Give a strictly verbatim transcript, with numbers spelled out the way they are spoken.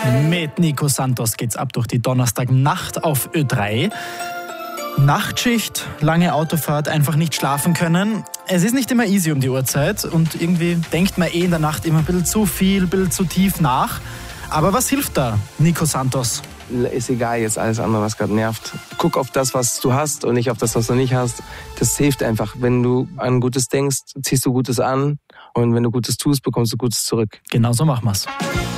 Mit Nico Santos geht's ab durch die Donnerstagnacht auf Ö drei. Nachtschicht, lange Autofahrt, einfach nicht schlafen können. Es ist nicht immer easy um die Uhrzeit und irgendwie denkt man eh in der Nacht immer ein bisschen zu viel, ein bisschen zu tief nach. Aber was hilft da, Nico Santos? Ist egal jetzt alles andere, was gerade nervt. Guck auf das, was du hast und nicht auf das, was du nicht hast. Das hilft einfach. Wenn du an Gutes denkst, ziehst du Gutes an. Und wenn du Gutes tust, bekommst du Gutes zurück. Genau so machen wir's.